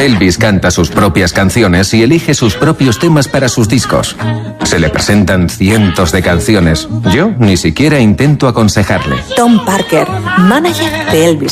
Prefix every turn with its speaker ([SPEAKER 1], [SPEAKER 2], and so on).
[SPEAKER 1] Elvis canta sus propias canciones y elige sus propios temas para sus discos. Se le presentan cientos de canciones. Yo ni siquiera intento aconsejarle.
[SPEAKER 2] Tom Parker, manager de Elvis